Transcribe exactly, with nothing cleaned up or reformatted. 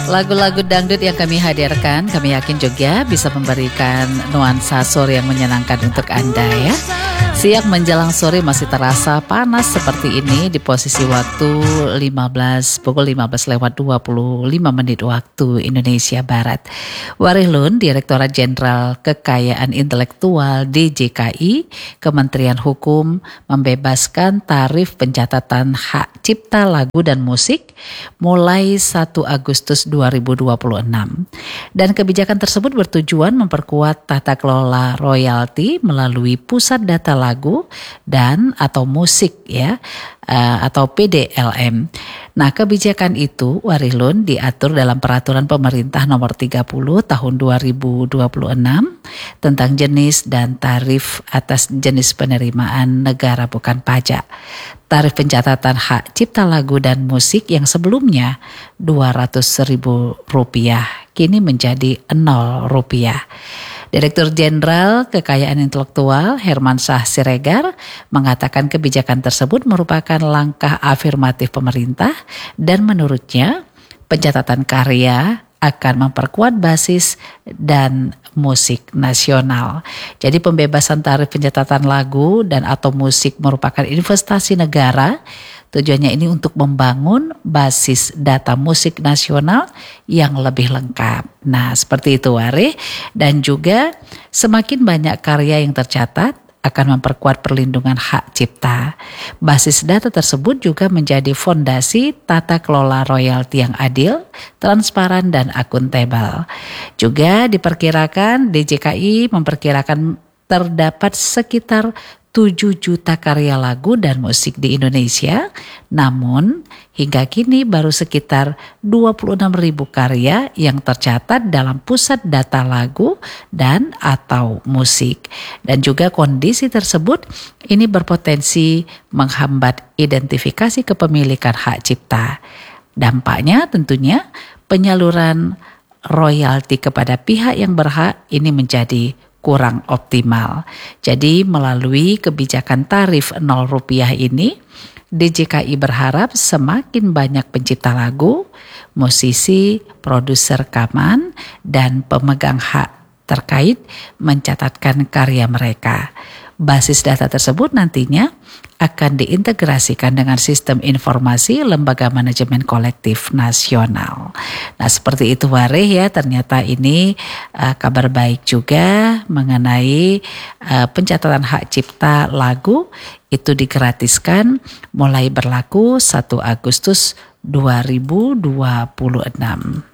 Lagu-lagu dangdut yang kami hadirkan, kami yakin juga bisa memberikan nuansa sore yang menyenangkan untuk Anda ya. Siang menjelang sore masih terasa panas seperti ini di posisi waktu lima belas pukul lima belas lewat dua puluh lima menit waktu Indonesia Barat. Warilun, Direktorat Jenderal Kekayaan Intelektual D J K I, Kementerian Hukum membebaskan tarif pencatatan hak cipta lagu dan musik mulai satu Agustus dua ribu dua puluh enam. Dan kebijakan tersebut bertujuan memperkuat tata kelola royalti melalui Pusat Data Lagu dan atau musik ya uh, atau P D L M. Nah, kebijakan itu Warilun diatur dalam Peraturan Pemerintah Nomor tiga puluh Tahun dua ribu dua puluh enam tentang jenis dan tarif atas jenis penerimaan negara bukan pajak. Tarif pencatatan hak cipta lagu dan musik yang sebelumnya dua ratus ribu rupiah kini menjadi nol rupiah. Direktur Jenderal Kekayaan Intelektual Hermansyah Siregar mengatakan kebijakan tersebut merupakan langkah afirmatif pemerintah dan menurutnya pencatatan karya akan memperkuat basis dan musik nasional. Jadi pembebasan tarif pencatatan lagu dan atau musik merupakan investasi negara. Tujuannya ini untuk membangun basis data musik nasional yang lebih lengkap. Nah, seperti itu Wari. Dan juga semakin banyak karya yang tercatat akan memperkuat perlindungan hak cipta. Basis data tersebut juga menjadi fondasi tata kelola royalti yang adil, transparan dan akuntabel. Juga diperkirakan D J K I memperkirakan terdapat sekitar tujuh juta karya lagu dan musik di Indonesia, namun hingga kini baru sekitar dua puluh enam ribu karya yang tercatat dalam Pusat Data Lagu dan atau musik. Dan juga kondisi tersebut ini berpotensi menghambat identifikasi kepemilikan hak cipta. Dampaknya tentunya penyaluran royalti kepada pihak yang berhak ini menjadi kurang optimal. Jadi melalui kebijakan tarif nol rupiah ini, D J K I berharap semakin banyak pencipta lagu, musisi, produser rekaman, dan pemegang hak terkait mencatatkan karya mereka. Basis data tersebut nantinya akan diintegrasikan dengan sistem informasi Lembaga Manajemen Kolektif Nasional. Nah, seperti itu Wareh ya, ternyata ini uh, kabar baik juga mengenai uh, pencatatan hak cipta lagu itu digratiskan mulai berlaku satu Agustus dua ribu dua puluh enam.